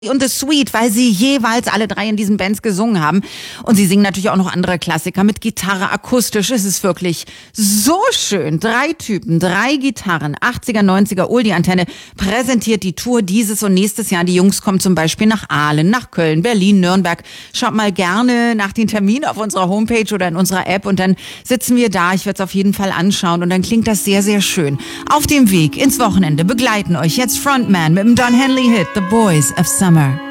und The Sweet, weil sie jeweils alle drei in diesen Bands gesungen haben. Und sie singen natürlich auch noch andere Klassiker mit Gitarre, akustisch. Es ist wirklich so schön. 3 Typen, 3 Gitarren, 80er, 90er, Oldie-Antenne präsentiert die Tour dieses und nächstes Jahr. Die Jungs kommen zum Beispiel nach Aalen, nach Köln, Berlin, Nürnberg. Schaut mal gerne nach den Terminen auf unserer Homepage oder in unserer App und dann sitzen wir da. Ich werde es auf jeden Fall anschauen und dann klingt das sehr, sehr schön. Auf dem Weg ins Wochenende begleiten euch jetzt Frontman mit dem Don Henley-Hit The Boys of Summer.